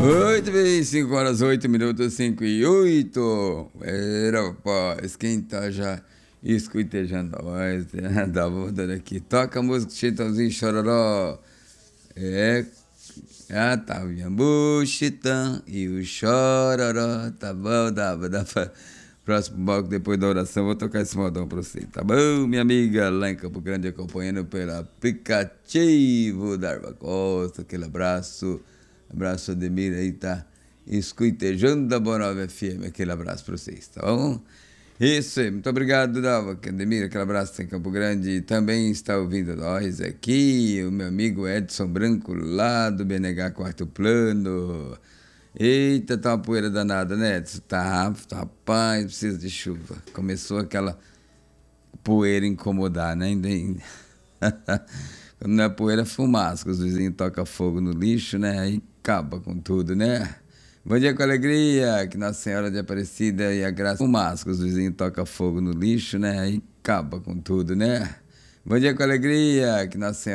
Muito bem, 5 horas 8 minutos, 5 e 8. Era, rapaz, quem tá já escutejando a voz da bunda daqui. Toca a música Chitãozinho Chororó. É, tá o Iambu, Chitão e o Chororó. Tá bom, dá pra... Próximo bloco, depois da oração, vou tocar esse modão pra você, tá bom, minha amiga? Lá em Campo Grande, acompanhando pelo aplicativo da Arva Costa. Aquele abraço. Abraço, Ademir, aí tá escutejando da Boa Nova FM. Aquele abraço pra vocês, tá bom? Isso aí, muito obrigado, Dalva. Ademir, aquele abraço em Campo Grande. Também está ouvindo nós aqui, o meu amigo Edson Branco, lá do BNH Quarto Plano. Eita, tá uma poeira danada, né, Edson? Tá, rapaz, precisa de chuva. Começou aquela poeira incomodar, né? Quando não é poeira, é fumaça, que os vizinhos tocam fogo no lixo, né? Aí acaba com tudo, né? Bom dia com alegria, que Nossa Senhora de Aparecida e a graça... Fumaça, que os vizinhos tocam fogo no lixo, né? Aí acaba com tudo, né? Bom dia com alegria, que Nossa Senhora...